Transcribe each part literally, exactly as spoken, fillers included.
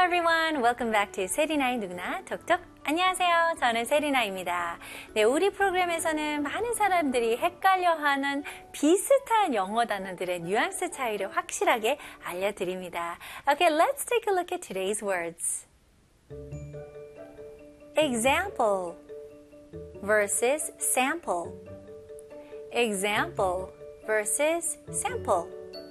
everyone. Welcome back to 세리나의 누구나 톡톡. 안녕하세요. 저는 세리나입니다. 네, 우리 프로그램에서는 많은 사람들이 헷갈려하는 비슷한 영어 단어들의 뉘앙스 차이를 확실하게 알려드립니다. Okay, let's take a look at today's words. Example versus sample. Example versus sample.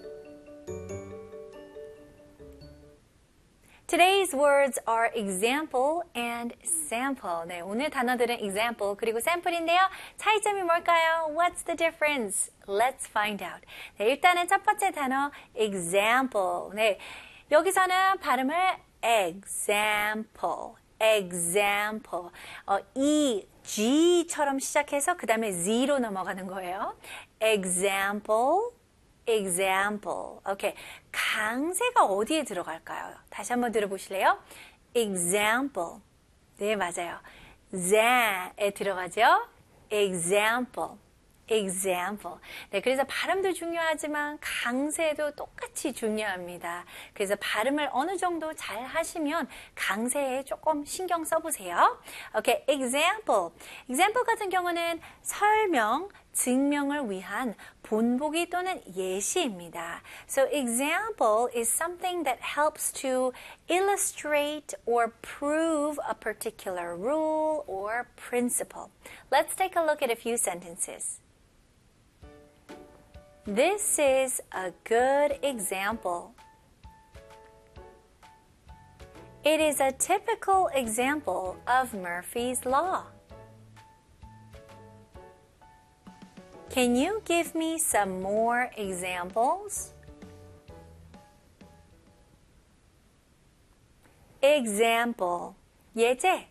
Today's words are example and sample. 네, 오늘 단어들은 example 그리고 sample인데요. 차이점이 뭘까요? What's the difference? Let's find out. 네, 일단은 첫 번째 단어 example. 네, 여기서는 발음을 example, example. 어, E, G처럼 시작해서 그 다음에 Z로 넘어가는 거예요. example. example. 오케이. 강세가 어디에 들어갈까요? 다시 한번 들어보실래요? example. 네, 맞아요. za에 들어가죠? example. example. 네, 그래서 발음도 중요하지만 강세도 똑같이 중요합니다. 그래서 발음을 어느 정도 잘 하시면 강세에 조금 신경 써보세요. 오케이, example. example 같은 경우는 설명, 증명을 위한 본보기 또는 예시입니다. So example is something that helps to illustrate or prove a particular rule or principle. Let's take a look at a few sentences. This is a good example. It is a typical example of Murphy's Law. Can you give me some more examples? Example. 예제.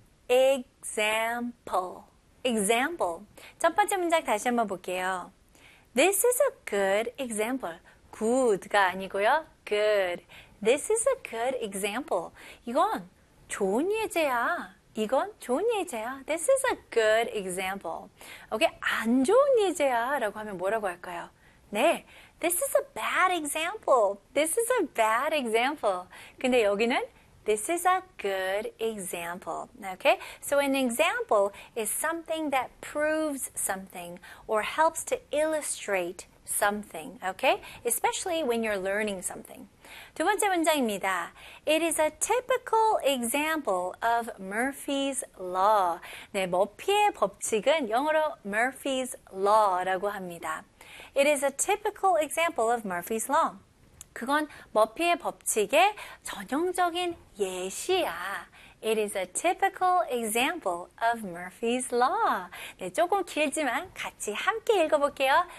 Example. Example. 첫 번째 문장 다시 한번 볼게요. This is a good example. good가 아니고요. good. This is a good example. 이건 좋은 예제야. 이건 좋은 예제야. This is a good example. 오케이, 안 좋은 예제야 라고 하면 뭐라고 할까요? 네, this is a bad example. This is a bad example. 근데 여기는 this is a good example. Okay? So an example is something that proves something or helps to illustrate something. Okay? Especially when you're learning something. 두 번째 문장입니다. It is a typical example of Murphy's Law. 네, 머피의 법칙은 영어로 Murphy's Law라고 합니다. It is a typical example of Murphy's Law. 그건 머피의 법칙의 전형적인 예시야. It is a typical example of Murphy's Law. 네, 조금 길지만 같이 함께 읽어볼게요.